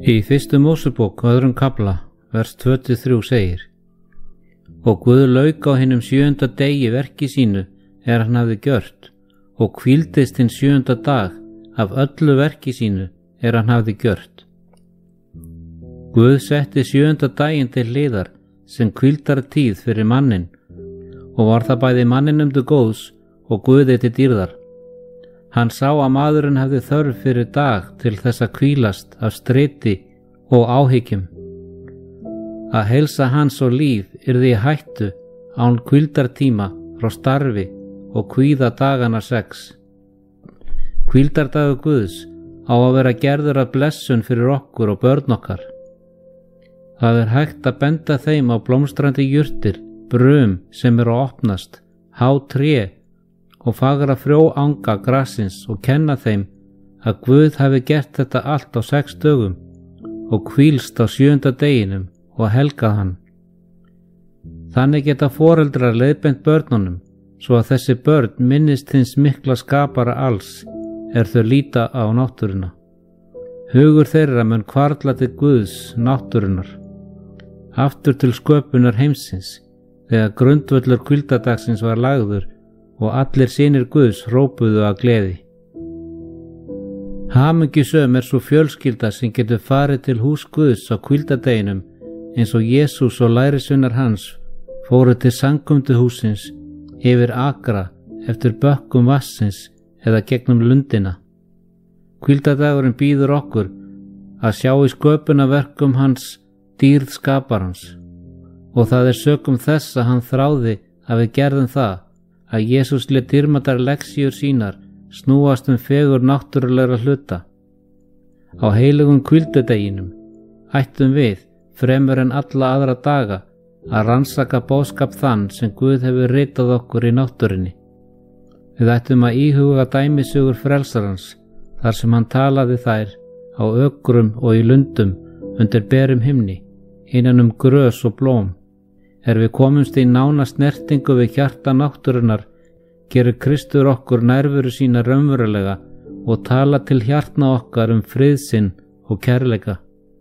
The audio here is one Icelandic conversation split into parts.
Í fyrstu Mósebók, 2. kafla, vers 23 segir: Og Guð lauk á hinum 7. degi verki sínu hann hafði gjört, og hvíldist hinn 7. dag af öllu verki sínu hann hafði gjört. Guð setti 7. daginn til hliðar sem hvíldartíð fyrir mannin, og var það bæði manninum til góðs og Guði til dýrðar. Hann sá að maðurinn hefði þörf fyrir dag til þess að hvílast af striti og áhyggjum. Að heilsa hans og líf yrði í hættu án hvíldartíma frá starfi og kvíða dagana 6. Hvíldardagur Guðs á að vera gerður að blessun fyrir okkur og börn okkar. Það hægt að benda þeim á blómstrandi jurtir, brum sem að opnast, há tré og fagra frjó anga grassins og kenna þeim að Guð hafi gert þetta allt á 6 dögum og hvílst á 7. deginum og helgað hann. Þannig geta foreldrar leiðbent börnunum svo að þessi börn minnist hins mikla skapara alls þau líta á náttúruna. Hugur þeirra mun hvarfla til Guðs náttúrunar, aftur til sköpunar heimsins, þegar grundvöllur hvíldardagsins var lagður og allir synir Guðs hrópuðu af gleði. Hamingjusöm svo fjölskylda sem getur farið til hús Guðs á hvíldardeginum eins og Jesús og lærisveinar hans fóru til samkomuhússins yfir akra eftir bökkum vassins eða gegnum lundina. Hvíldardagurinn býður okkur að sjá í sköpunarverkum hans dýrð skaparans, og það sökum þess að hann þráði að við gerðum það að Jesús lét dýrmætar lexíur sínar snúast fegur náttúrulegra hluta. Á heilugum hvíldardeginum ættum við, fremur en alla aðra daga, að rannsaka boðskap þann sem Guð hefur ritað okkur í náttúrunni. Við ættum að íhuga dæmisögur frelsarans, þar sem hann talaði þær á ökrum og í lundum undir berum himni, innan grös og blóm. Við komumst í nána snertingu við hjarta náttúrunar, gerir Kristur okkur nærveru sína raunverulega og tala til hjartna okkar frið sinn og kærleika.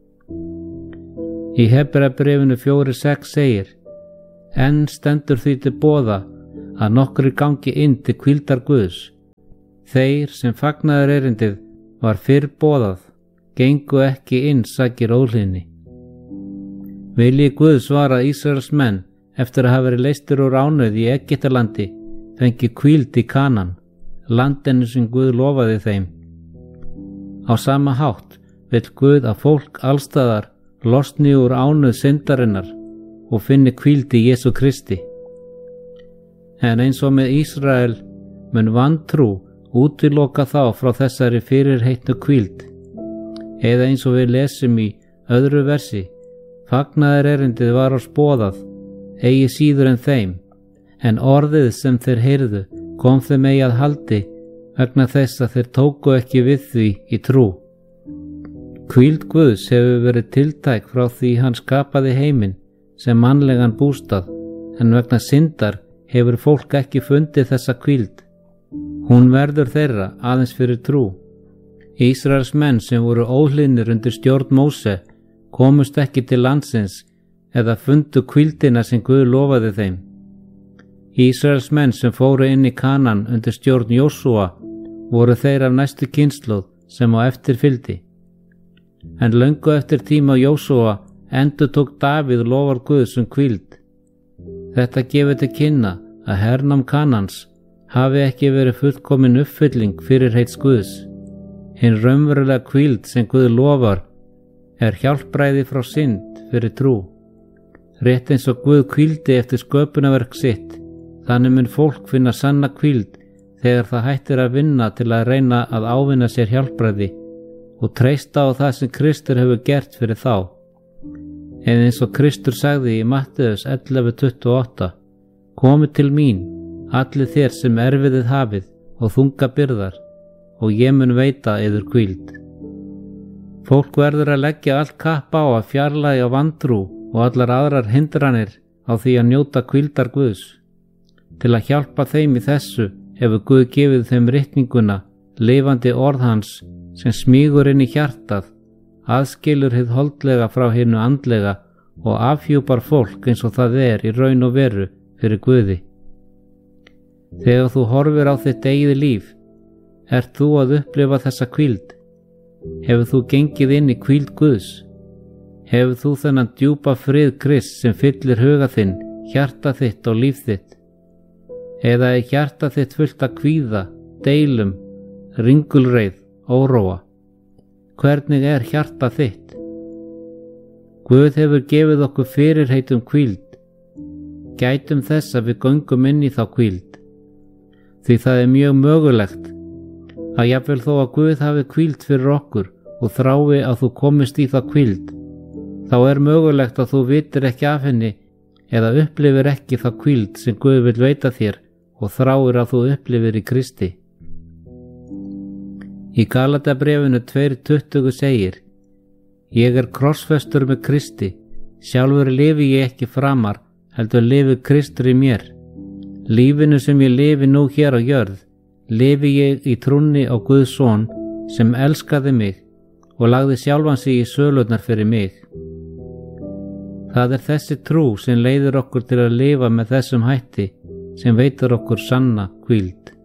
Í Hebreabréfinu 4:6 segir: En stendur því til boða að nokkrir gangi inn til hvíldar Guðs. Þeir sem fagnaður erindið var fyrr boðað, gengu ekki inn sakir óhlýðni. Vilji Guðs var að Ísraels menn, eftir að hafa verið leystir úr ánauð í Egyptalandi, fengi hvíld í Kanan, landinu sem Guð lofaði þeim. Á sama hátt vill Guð að fólk allstaðar losni úr ánauð syndarinnar og finni hvíld í Jesú Kristi. En eins og með Ísrael mun vantrú útiloka þá frá þessari fyrirheitnu hvíld, eða eins og við lesum í öðru versi: Fagnaður erindið var oss boðað, eigi síður en þeim, en orðið sem þeir heyrðu kom þeim eigi að haldi vegna þess að þeir tóku ekki við því í trú. Hvíld Guðs hefur verið tiltæk frá því hann skapaði heiminn sem mannlegan bústað, en vegna syndar hefur fólk ekki fundið þessa hvíld. Hún verður þeirra aðeins fyrir trú. Ísraels menn sem voru óhlýðnir undir stjórn Móse komust ekki til landsins eða fundu hvíldina sem Guð lofaði þeim. Ísraels menn sem fóru inn í Kanan undir stjórn Jósúa voru þeir af næstu kynslóð sem á eftir fylgdi. En löngu eftir tíma Jósúa endurtók Davíð lofar Guðs hvíld. Þetta gefur til kynna að hernám Kanans hafi ekki verið fullkomin uppfylling fyrirheits Guðs. Hinn raunverulega hvíld sem Guð lofar hjálpræði frá synd fyrir trú. Rétt eins og Guð hvíldi eftir sköpunarverk sitt, þannig mun fólk finna sanna hvíld þegar það hættir að vinna til að reyna að ávinna sér hjálpræði og treysta á það sem Kristur hefur gert fyrir þá. En eins og Kristur sagði í Matteus 11:28: Komið til mín, allir þér sem erfiðið hafið og þunga byrðar, og ég mun veita yður hvíld. Fólk verður að leggja allt kapp á að fjarlægja vantrú og allar aðrar hindranir á því að njóta hvíldar Guðs. Til að hjálpa þeim í þessu hefur Guð gefið þeim ritninguna, lifandi orð hans sem smýgur inn í hjartað, aðskilur hið holdlega frá hinu andlega og afhjúpar fólk eins og það er í raun og veru fyrir Guði. Þegar þú horfir á þitt eigið líf, ert þú að upplifa þessa hvíld? Hefur þú gengið inn í hvíld Guðs? Hefur þú þennan djúpa frið Krists sem fyllir huga þinn, hjarta þitt og líf þitt? Eða er hjarta þitt fullt af kvíða, deilum, ringulreið, óróa? Hvernig er hjarta þitt? Guð hefur gefið okkur fyrirheit hvíld. Gætum þess að við göngum inn í þá hvíld. Því það er mjög mögulegt að jafnvel þó að Guð hafi hvíld fyrir okkur og þrái að þú komist í það hvíld, þá er mögulegt að þú vitir ekki af henni eða upplifir ekki það hvíld sem Guð vil veita þér og þráir að þú upplifir í Kristi. Í Galatabréfinu 2:20 segir: Ég er krossfestur með Kristi, sjálfur lifi ég ekki framar, heldur lifi Kristur í mér. Lífinu sem ég lifi nú hér á jörð, lifi ég í trúnni á Guðs son sem elskaði mig og lagði sjálfan sig í sölurnar fyrir mig. Það er þessi trú sem leiðir okkur til að lifa með þessum hætti sem veitir okkur sanna hvíld.